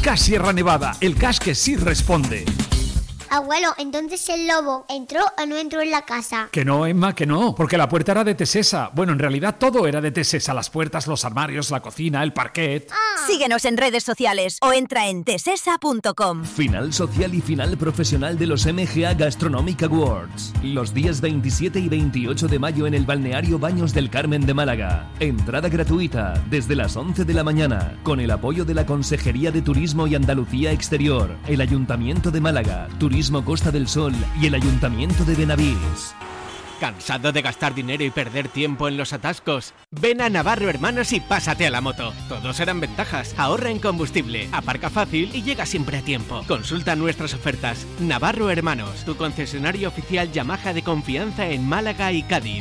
Cash Sierra Nevada, el cash que sí responde. Abuelo, entonces el lobo ¿entró o no entró en la casa? Que no, Emma, que no, porque la puerta era de Tesesa. Bueno, en realidad todo era de Tesesa, las puertas, los armarios, la cocina, el parquet. Síguenos en redes sociales o entra en tesesa.com. Final social y final profesional de los MGA Gastronomic Awards. Los días 27 y 28 de mayo en el balneario Baños del Carmen de Málaga. Entrada gratuita desde las 11 de la mañana, con el apoyo de la Consejería de Turismo y Andalucía Exterior, el Ayuntamiento de Málaga, Turismo Costa del Sol y el Ayuntamiento de Benavís. ¿Cansado de gastar dinero y perder tiempo en los atascos? Ven a Navarro Hermanos y pásate a la moto. Todos serán ventajas. Ahorra en combustible, aparca fácil y llega siempre a tiempo. Consulta nuestras ofertas. Navarro Hermanos, tu concesionario oficial Yamaha de confianza en Málaga y Cádiz.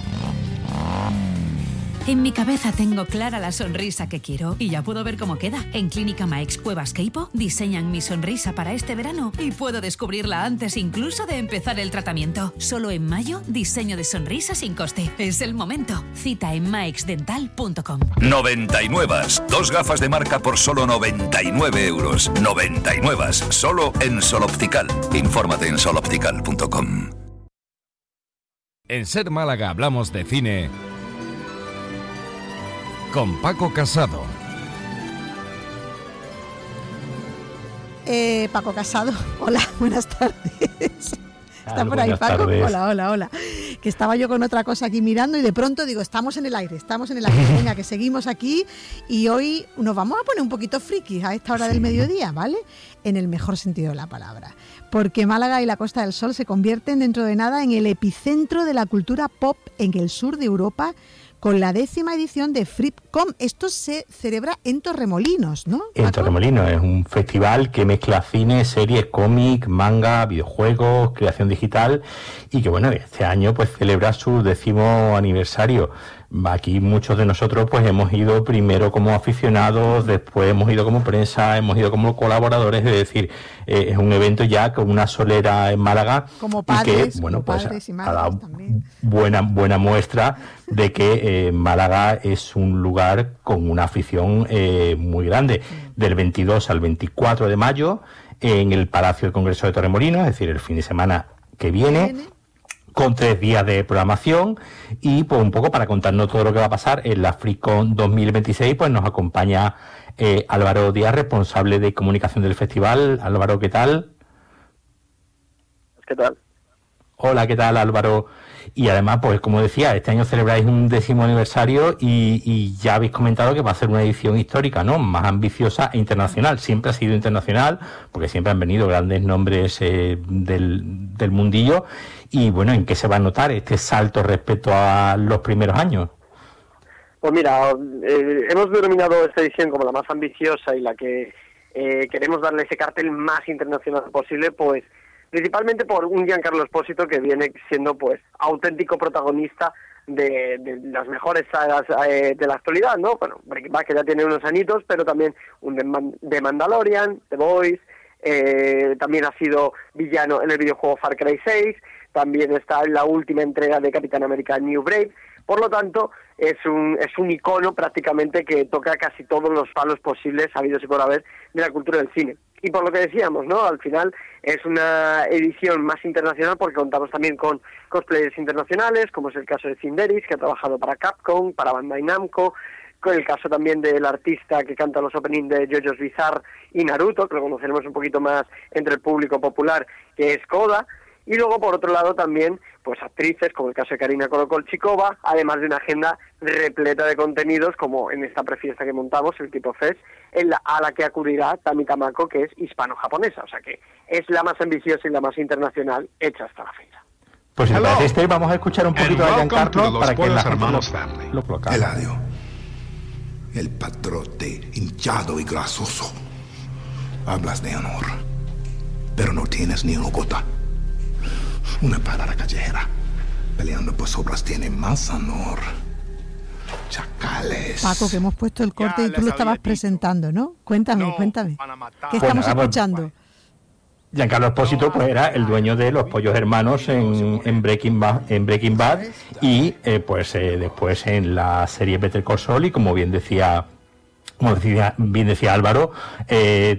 En mi cabeza tengo clara la sonrisa que quiero y ya puedo ver cómo queda. En Clínica Maix Cuevas Queipo diseñan mi sonrisa para este verano y puedo descubrirla antes incluso de empezar el tratamiento. Solo en mayo, diseño de sonrisa sin coste. Es el momento. Cita en maixdental.com. 99. Dos gafas de marca por solo 99 euros. 99. Solo en Sol Optical. Infórmate en soloptical.com. En Ser Málaga hablamos de cine con Paco Casado. Paco Casado, hola, buenas tardes. ¿Está por ahí, Paco? Tardes. Hola. Que estaba yo con otra cosa aquí mirando y de pronto digo, estamos en el aire. Venga, que seguimos aquí y hoy nos vamos a poner un poquito frikis a esta hora del mediodía, ¿vale? En el mejor sentido de la palabra. Porque Málaga y la Costa del Sol se convierten dentro de nada en el epicentro de la cultura pop en el sur de Europa, con la 10ª edición de FripCom. Esto se celebra en Torremolinos, ¿no? En Torremolinos es un festival que mezcla cine, series, cómic, manga, videojuegos, creación digital y que bueno, este año pues celebra su 10º aniversario. Aquí muchos de nosotros pues hemos ido primero como aficionados, después hemos ido como prensa, hemos ido como colaboradores, es decir, es un evento ya con una solera en Málaga como padres, y que bueno, como pues y ha dado también buena muestra de que Málaga es un lugar con una afición muy grande. Del 22 al 24 de mayo en el Palacio del Congreso de Torremolinos, es decir, el fin de semana que viene, con 3 días de programación y pues un poco para contarnos todo lo que va a pasar en la FripCom 2026, pues nos acompaña Álvaro Díaz, responsable de comunicación del festival. Álvaro, ¿qué tal? ¿Qué tal? Hola, ¿qué tal, Álvaro? Y además, pues como decía, este año celebráis un 10º aniversario y ya habéis comentado que va a ser una edición histórica, ¿no? Más ambiciosa e internacional. Siempre ha sido internacional, porque siempre han venido grandes nombres del mundillo. Y bueno, ¿en qué se va a notar este salto respecto a los primeros años? Pues mira, hemos denominado esta edición como la más ambiciosa y la que queremos darle ese cartel más internacional posible, pues principalmente por un Giancarlo Espósito que viene siendo pues auténtico protagonista de las mejores sagas de la actualidad, ¿no? Bueno, Breaking Bad, que ya tiene unos añitos, pero también un The Mandalorian, The Boys, también ha sido villano en el videojuego Far Cry 6, también está en la última entrega de Capitán América New Brave. Por lo tanto, es un icono prácticamente que toca casi todos los palos posibles habidos y por haber de la cultura del cine. Y por lo que decíamos, ¿no? Al final es una edición más internacional porque contamos también con cosplayers internacionales, como es el caso de Cinderis, que ha trabajado para Capcom, para Bandai Namco, con el caso también del artista que canta los openings de JoJo's Bizarre y Naruto, que lo conoceremos un poquito más entre el público popular, que es Koda. Y luego, por otro lado, también pues actrices, como el caso de Karina Kolokolchikova, además de una agenda repleta de contenidos, como en esta prefiesta que montamos, el Tipo Fest, a la que acudirá Tami Tamako, que es hispano-japonesa. O sea que es la más ambiciosa y la más internacional hecha hasta la fecha. Pues si parece, vamos a escuchar un poquito a Giancarlo para que la gente lo coloque. Eladio, el padrote hinchado y grasoso. Hablas de honor, pero no tienes ni una gota. Una parada callejera, peleando por sobras, tiene más honor. Chacales. Paco, que hemos puesto el corte y tú lo estabas presentado, ¿no? Cuéntame. ¿Qué estamos escuchando? Giancarlo Espósito pues era el dueño de los Pollos Hermanos en Breaking Bad y después en la serie Better Call Saul, y como bien decía Álvaro,